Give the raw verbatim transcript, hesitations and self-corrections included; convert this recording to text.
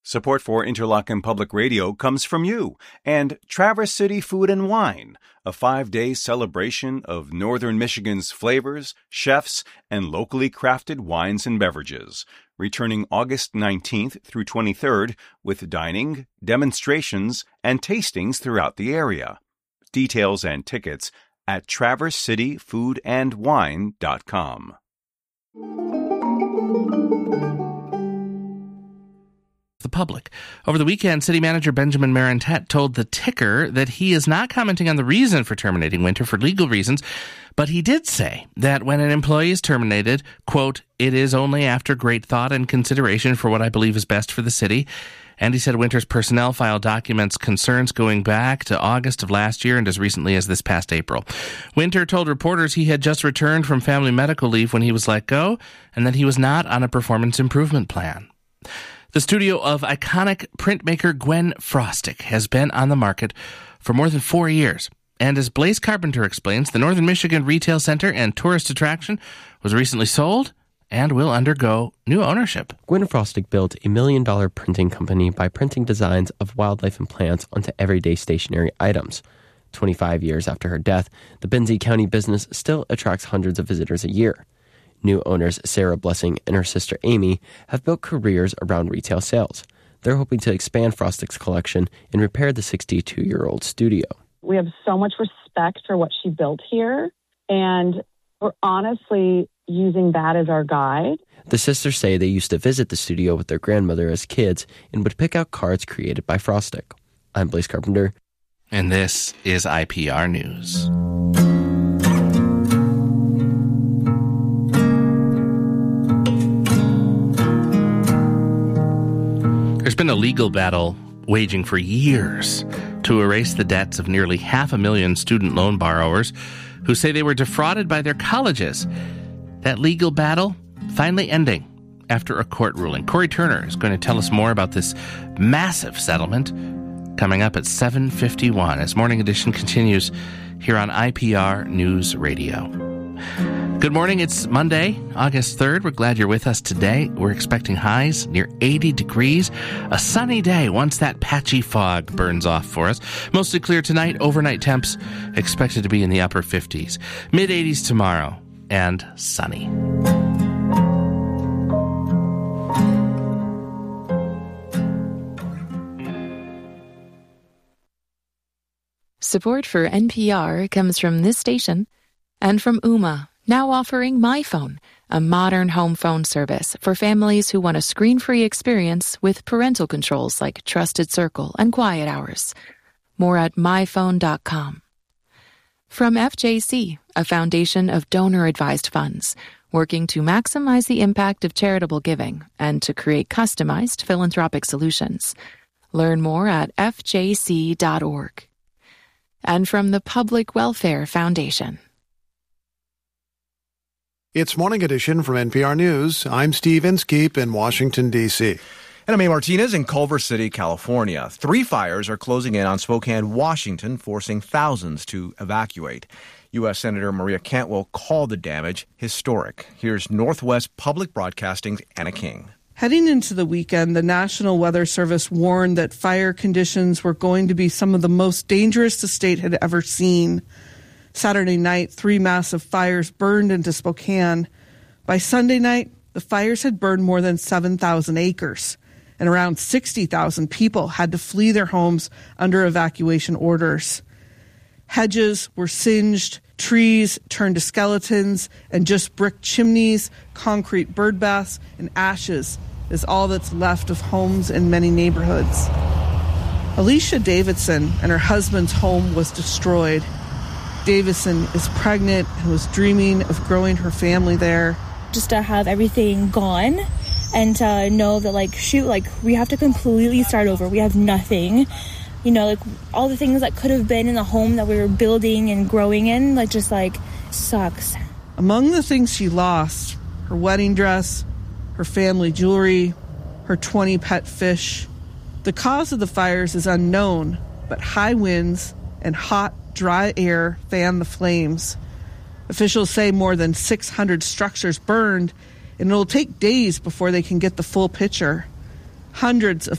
Support for Interlochen Public Radio comes from you and Traverse City Food and Wine, a five-day celebration of Northern Michigan's flavors, chefs, and locally crafted wines and beverages, returning August nineteenth through twenty-third with dining, demonstrations, and tastings throughout the area. Details and tickets at traverse city food and wine dot com. The public. Over the weekend, City Manager Benjamin Marantet told The Ticker that he is not commenting on the reason for terminating Winter for legal reasons, but he did say that when an employee is terminated, quote, it is only after great thought and consideration for what I believe is best for the city. And he said Winter's personnel file documents concerns going back to August of last year and as recently as this past April. Winter told reporters he had just returned from family medical leave when he was let go and that he was not on a performance improvement plan. The studio of iconic printmaker Gwen Frostic has been on the market for more than four years. And as Blaise Carpenter explains, the Northern Michigan Retail Center and tourist attraction was recently sold and will undergo new ownership. Gwen Frostic built a million-dollar printing company by printing designs of wildlife and plants onto everyday stationary items. twenty-five years after her death, the Benzie County business still attracts hundreds of visitors a year. New owners Sarah Blessing and her sister Amy have built careers around retail sales. They're hoping to expand Frostic's collection and repair the sixty-two-year-old studio. We have so much respect for what she built here, and we're honestly using that as our guide. The sisters say they used to visit the studio with their grandmother as kids and would pick out cards created by Frostic. I'm Blaise Carpenter. And this is I P R News. There's been a legal battle waging for years to erase the debts of nearly half a million student loan borrowers who say they were defrauded by their colleges. That legal battle finally ending after a court ruling. Corey Turner is going to tell us more about this massive settlement coming up at seven fifty-one as Morning Edition continues here on I P R News Radio. Good morning. It's Monday, August third. We're glad you're with us today. We're expecting highs near eighty degrees. A sunny day once that patchy fog burns off for us. Mostly clear tonight. Overnight temps expected to be in the upper fifties. mid-eighties tomorrow and sunny. Support for N P R comes from this station and from Ooma, now offering MyPhone, a modern home phone service for families who want a screen-free experience with parental controls like Trusted Circle and Quiet Hours. More at my phone dot com. From F J C, a foundation of donor-advised funds, working to maximize the impact of charitable giving and to create customized philanthropic solutions. Learn more at f j c dot org. And from the Public Welfare Foundation. It's Morning Edition from N P R News. I'm Steve Inskeep in Washington, D C And I'm A. Martinez in Culver City, California. Three fires are closing in on Spokane, Washington, forcing thousands to evacuate. U S. Senator Maria Cantwell called the damage historic. Here's Northwest Public Broadcasting's Anna King. Heading into the weekend, the National Weather Service warned that fire conditions were going to be some of the most dangerous the state had ever seen. Saturday night, three massive fires burned into Spokane. By Sunday night, the fires had burned more than seven thousand acres, and around sixty thousand people had to flee their homes under evacuation orders. Hedges were singed, trees turned to skeletons, and just brick chimneys, concrete bird baths, and ashes is all that's left of homes in many neighborhoods. Alicia Davidson and her husband's home was destroyed. Davison is pregnant and was dreaming of growing her family there. Just to have everything gone and to know that, like, shoot, like, we have to completely start over. We have nothing. You know, like, all the things that could have been in the home that we were building and growing in, like, just, like, sucks. Among the things she lost, her wedding dress, her family jewelry, her twenty pet fish. The cause of the fires is unknown, but high winds and hot, dry air fan the flames. Officials say more than six hundred structures burned, and it'll take days before they can get the full picture. Hundreds of